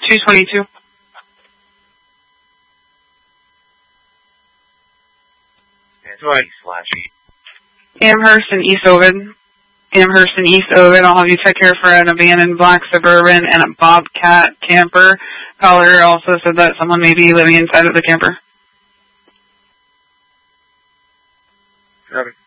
222. Amherst and East Ovid. Amherst and East Ovid. I'll have you check here for an abandoned black Suburban and a Bobcat camper. Caller also said that someone may be living inside of the camper. Got it.